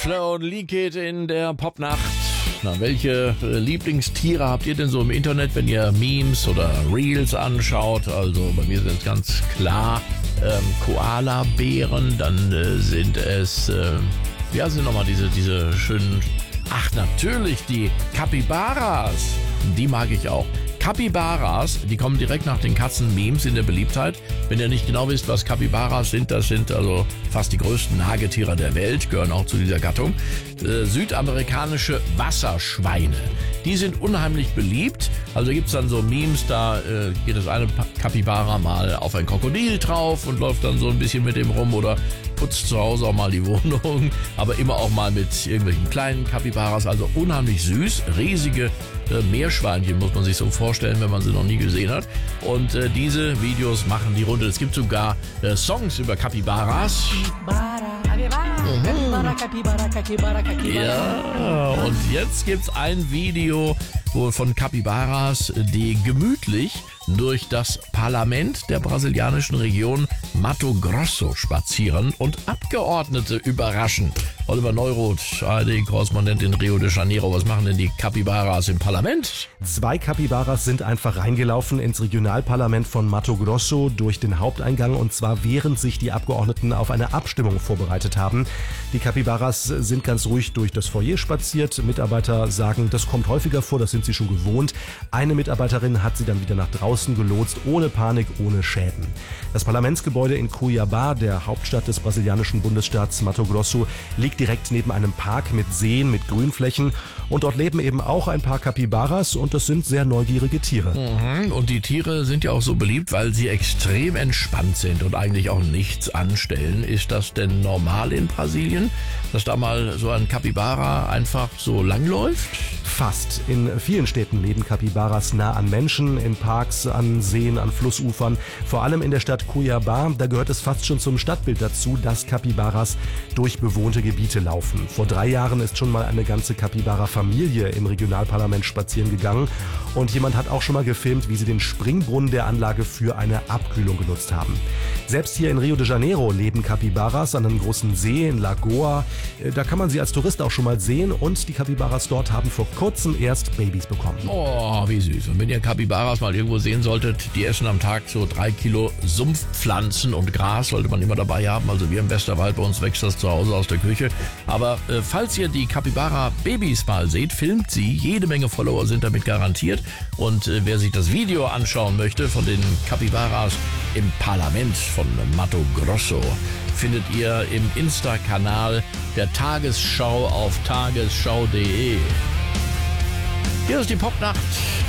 Flo und Leakit in der Popnacht. Na, welche Lieblingstiere habt ihr denn so im Internet, wenn ihr Memes oder Reels anschaut? Also bei mir sind es ganz klar Koala-Bären, dann sind es, wie heißen nochmal diese schönen, ach natürlich, die Capybaras, die mag ich auch. Capybaras, die kommen direkt nach den Katzen-Memes in der Beliebtheit. Wenn ihr nicht genau wisst, was Capybaras sind, das sind also fast die größten Nagetiere der Welt, gehören auch zu dieser Gattung. Südamerikanische Wasserschweine, die sind unheimlich beliebt. Also gibt es dann so Memes, da geht das eine Capybara mal auf ein Krokodil drauf und läuft dann so ein bisschen mit dem rum oder putzt zu Hause auch mal die Wohnung, aber immer auch mal mit irgendwelchen kleinen Capybaras, also unheimlich süß, riesige Meerschweinchen, muss man sich so vorstellen, wenn man sie noch nie gesehen hat. Und diese Videos machen die Runde. Es gibt sogar Songs über Capybaras. Ja, und jetzt gibt's ein Video von Capybaras, die gemütlich durch das Parlament der brasilianischen Region Mato Grosso spazieren und Abgeordnete überraschen. Oliver Neuroth, ARD-Korrespondent in Rio de Janeiro. Was machen denn die Capybaras im Parlament? 2 Capybaras sind einfach reingelaufen ins Regionalparlament von Mato Grosso durch den Haupteingang, und zwar während sich die Abgeordneten auf eine Abstimmung vorbereitet haben. Die Capybaras sind ganz ruhig durch das Foyer spaziert. Mitarbeiter sagen, das kommt häufiger vor, das sind sie schon gewohnt. Eine Mitarbeiterin hat sie dann wieder nach draußen gelotst, ohne Panik, ohne Schäden. Das Parlamentsgebäude in Cuiabá, der Hauptstadt des brasilianischen Bundesstaats Mato Grosso, liegt direkt neben einem Park mit Seen, mit Grünflächen, und dort leben eben auch ein paar Capybaras, und das sind sehr neugierige Tiere. Und die Tiere sind ja auch so beliebt, weil sie extrem entspannt sind und eigentlich auch nichts anstellen. Ist das denn normal in Brasilien, dass da mal so ein Capybara einfach so langläuft? Fast. In vielen Städten leben Capybaras nah an Menschen, in Parks, an Seen, an Flussufern. Vor allem in der Stadt Cuiabá, da gehört es fast schon zum Stadtbild dazu, dass Capybaras durch bewohnte Gebiete laufen. Vor 3 Jahren ist schon mal eine ganze Capybara-Familie im Regionalparlament spazieren gegangen, und jemand hat auch schon mal gefilmt, wie sie den Springbrunnen der Anlage für eine Abkühlung genutzt haben. Selbst hier in Rio de Janeiro leben Capybaras an einem großen See in Lagoa. Da kann man sie als Tourist auch schon mal sehen, und die Capybaras dort haben vor kurzem erst Babys bekommen. Oh, wie süß. Und wenn ihr Capybaras mal irgendwo sehen solltet, die essen am Tag so 3 Kilo Sumpfpflanzen und Gras, sollte man immer dabei haben. Also wir im Westerwald, bei uns wächst das zu Hause aus der Küche. Aber falls ihr die Capybara-Babys mal seht, filmt sie. Jede Menge Follower sind damit garantiert. Und wer sich das Video anschauen möchte von den Capybaras im Parlament von Mato Grosso, findet ihr im Insta-Kanal der Tagesschau auf tagesschau.de. Hier ist die Popnacht